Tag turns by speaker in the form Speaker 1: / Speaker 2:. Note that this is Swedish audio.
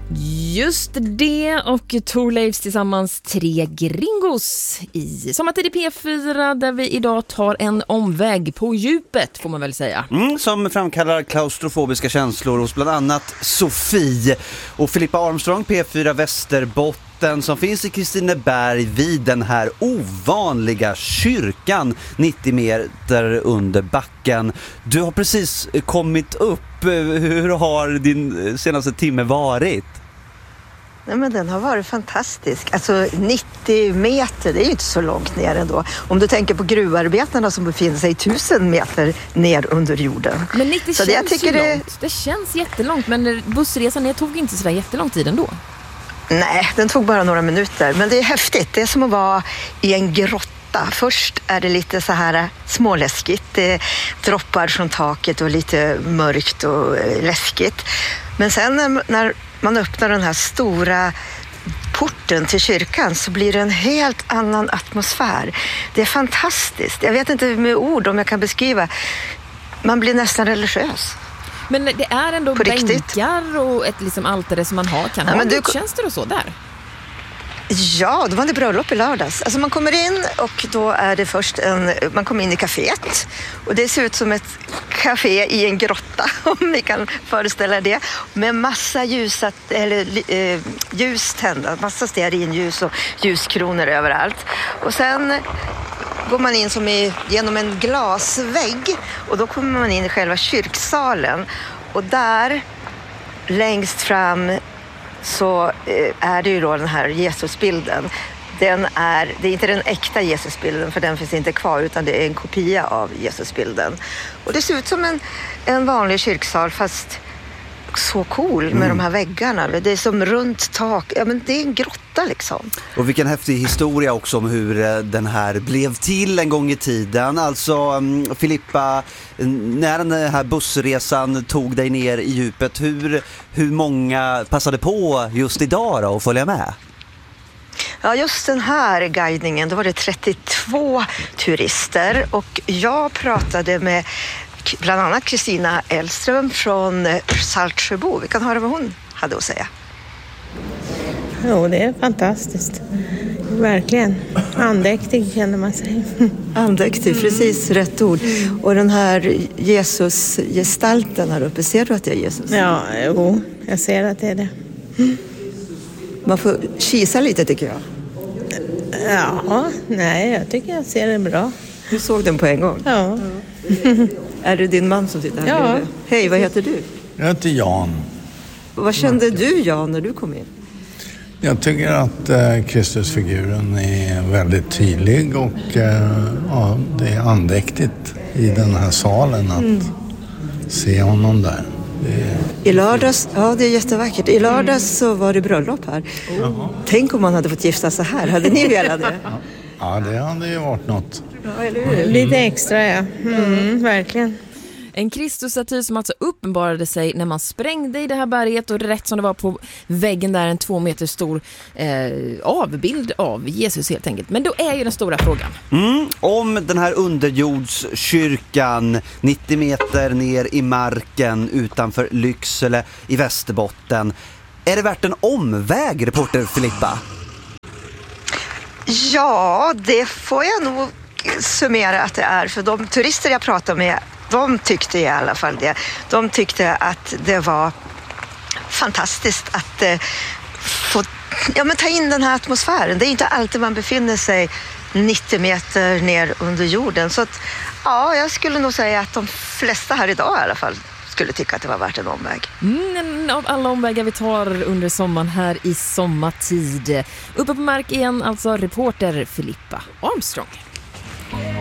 Speaker 1: Just det, och Thorleifs tillsammans 3 gringos i Sommartid i P4 där vi idag tar en omväg på djupet får man väl säga.
Speaker 2: Som framkallar klaustrofobiska känslor hos bland annat Sofie och Filippa Armstrong, P4 Västerbotten, som finns i Kristineberg vid den här ovanliga kyrkan 90 meter under backen. Du har precis kommit upp. Hur har din senaste timme varit?
Speaker 3: Nej, men den har varit fantastisk. Alltså 90 meter, det är ju inte så långt ner ändå. Om du tänker på gruvarbetarna som befinner sig 1000 meter ner under jorden.
Speaker 1: Men 90
Speaker 3: så
Speaker 1: känns ju långt. Det känns jättelångt, men bussresan ner tog inte så där jättelång tid ändå.
Speaker 3: Nej, den tog bara några minuter. Men det är häftigt. Det är som att vara i en grotta. Först är det lite så här småläskigt. Det droppar från taket och lite mörkt och läskigt. Men sen när man öppnar den här stora porten till kyrkan så blir det en helt annan atmosfär. Det är fantastiskt. Jag vet inte med ord om jag kan beskriva. Man blir nästan religiös.
Speaker 1: Men det är ändå bänkar och ett liksom altare som man har. Kan ha gudstjänster och så där?
Speaker 3: Ja, då var det bröllop i lördags. Alltså man kommer in och då är det först man kommer in i kaféet. Och det ser ut som ett café i en grotta, om ni kan föreställa det. Med massa ljus tända, massa stearinljus och ljuskronor överallt. Och sen går man in genom en glasvägg och då kommer man in i själva kyrksalen. Och där längst fram så är det ju då den här Jesusbilden. Det är inte den äkta Jesusbilden, för den finns inte kvar, utan det är en kopia av Jesusbilden. Och det ser ut som en vanlig kyrksal, fast så cool med de här väggarna. Det är som runt tak. Ja, men det är en grotta liksom.
Speaker 2: Och vilken häftig historia också om hur den här blev till en gång i tiden. Alltså Filippa, när den här bussresan tog dig ner i djupet, hur många passade på just idag då att följa med?
Speaker 3: Ja, just den här guidningen, då var det 32 turister och jag pratade med bland annat Kristina Elström från Saltsjöbo. Vi kan höra vad hon hade att säga.
Speaker 4: Jo, det är fantastiskt. Verkligen. Andäktig känner man sig.
Speaker 3: Andäktig, precis rätt ord. Och den här Jesus-gestalten här uppe, ser du att det är Jesus?
Speaker 4: Ja, jo, jag ser att det är det.
Speaker 3: Man får kisa lite tycker jag.
Speaker 4: Ja, nej, jag tycker jag ser det bra.
Speaker 3: Du såg den på en gång?
Speaker 4: Ja.
Speaker 3: Är det din man som sitter här?
Speaker 4: Ja.
Speaker 3: Hej, vad heter du?
Speaker 5: Jag heter Jan.
Speaker 3: Vad kände du, Jan, när du kom in?
Speaker 5: Jag tycker att Kristusfiguren är väldigt tydlig och det är andäktigt i den här salen att se honom där.
Speaker 3: I lördags, ja det är jättevackert. I lördags så var det bröllop här. Tänk om man hade fått gifta sig här. Hade ni velat det?
Speaker 5: Ja, det hade ju varit något.
Speaker 3: Ja, eller hur?
Speaker 4: Lite extra, ja. Verkligen.
Speaker 1: En Kristusstaty som alltså uppenbarade sig när man sprängde i det här berget, och rätt som det var på väggen där en 2 meter stor avbild av Jesus helt enkelt. Men då är ju den stora frågan.
Speaker 2: Om den här underjordskyrkan 90 meter ner i marken utanför Lycksele i Västerbotten. Är det värt en omväg, reporter Filippa?
Speaker 3: Ja, det får jag nog summera att det är. För de turister jag pratade med, de tyckte i alla fall det. De tyckte att det var fantastiskt att få ta in den här atmosfären. Det är inte alltid man befinner sig 90 meter ner under jorden. Så att, ja, jag skulle nog säga att de flesta här idag i alla fall skulle tycka att det var värt en omväg.
Speaker 1: Av alla omvägar vi tar under sommaren här i sommartid. Uppe på mark igen, alltså reporter Filippa Armstrong.